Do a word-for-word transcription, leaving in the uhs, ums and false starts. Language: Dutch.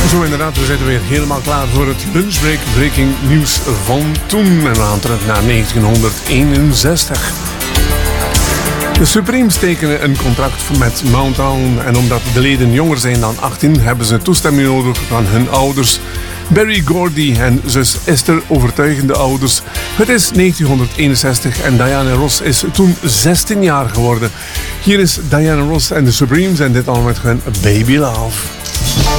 Zo inderdaad, we zitten weer helemaal klaar voor het lunchbreak breaking nieuws van toen. En we gaan terug naar negentienhonderdeenenzestig. De Supremes tekenen een contract met Motown en omdat de leden jonger zijn dan achttien hebben ze toestemming nodig van hun ouders. Berry Gordy en zus Esther overtuigen de ouders. Het is negentienhonderdeenenzestig en Diana Ross is toen zestien jaar geworden. Hier is Diana Ross en de Supremes en dit al met hun Baby Love.